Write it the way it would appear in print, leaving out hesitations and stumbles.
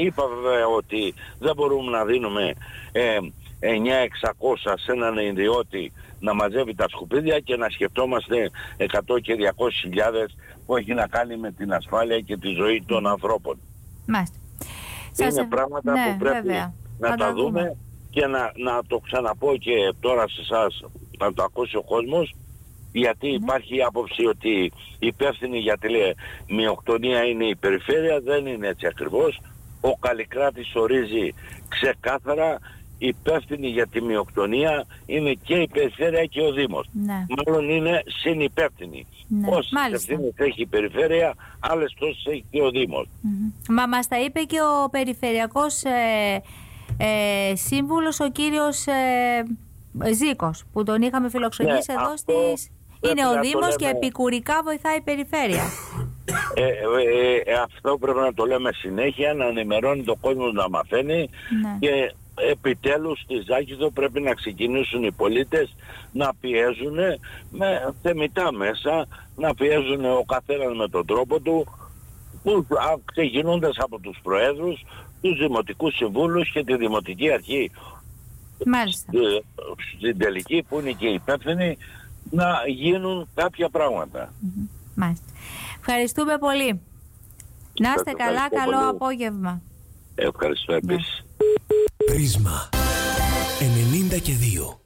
είπα βέβαια ότι δεν μπορούμε να δίνουμε 9.600 σε έναν ιδιώτη να μαζεύει τα σκουπίδια και να σκεφτόμαστε 100 και 200.000 που έχει να κάνει με την ασφάλεια και τη ζωή των ανθρώπων. Μάλιστα. Είναι πράγματα που πρέπει να τα δούμε και να το ξαναπώ και τώρα σε εσάς, να το ακούσει ο κόσμος, γιατί υπάρχει η άποψη ότι υπεύθυνη για τη μειοκτονία είναι η περιφέρεια. Δεν είναι έτσι ακριβώς. Ο Καλλικράτης ορίζει ξεκάθαρα υπεύθυνη για τη μειοκτονία είναι και η περιφέρεια και ο Δήμος. Μάλλον είναι συνυπεύθυνη. Όσες ευθύνες έχει η περιφέρεια, άλλες τόσες έχει και ο Δήμος. Μα μας τα είπε και ο περιφερειακός σύμβουλος, ο κύριος Ζήκος, που τον είχαμε φιλοξενήσει εδώ στις... Είναι ο Δήμος και επικουρικά βοηθάει η περιφέρεια. Αυτό πρέπει να το λέμε συνέχεια, να ενημερώνει το κόσμο, να μαθαίνει και επιτέλους στη Ζάκηδο πρέπει να ξεκινήσουν οι πολίτες να πιέζουν με θεμιτά μέσα, να πιέζουν ο καθένας με τον τρόπο του, ξεκινώντας από τους προέδρους, τους δημοτικούς συμβούλους και τη δημοτική αρχή. Μάλιστα. Στην τελική που είναι και υπεύθυνοι να γίνουν κάποια πράγματα. Μάλιστα. Ευχαριστούμε πολύ. Να είστε καλά, καλό απόγευμα. Ευχαριστώ επίσης. Πρίσμα 92.